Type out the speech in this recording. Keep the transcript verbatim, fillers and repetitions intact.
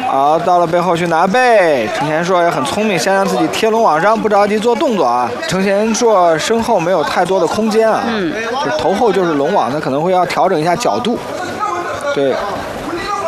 好，到了背后去拿背，程贤硕也很聪明，先让自己贴龙网上，不着急做动作啊。程贤硕身后没有太多的空间啊， 嗯， 就是头后就是龙网，他可能会要调整一下角度。对，